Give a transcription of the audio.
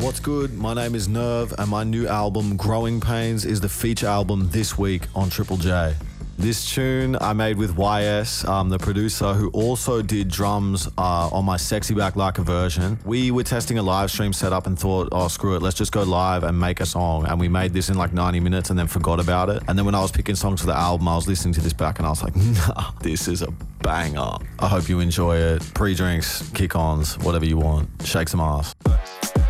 What's good? My name is Nerve, and my new album, Growing Pains, is the feature album this week on Triple J. This tune I made with YS, the producer, who also did drums on my Sexy Back Like a version. We were testing a live stream setup and thought, oh, screw it, let's just go live and make a song. And we made this in like 90 minutes and then forgot about it. And then when I was picking songs for the album, I was listening to this back and I was like, nah, this is a banger. I hope you enjoy it. Pre-drinks, kick-ons, whatever you want. Shake some ass.